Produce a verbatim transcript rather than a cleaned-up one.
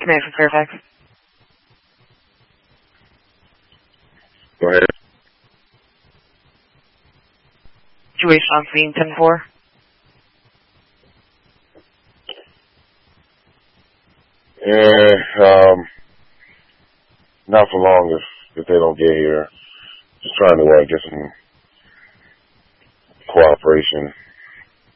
Command from Fairfax. Go ahead. Situation on scene, ten four. Yeah, um, not for long if, if they don't get here. Just trying to uh, get some cooperation.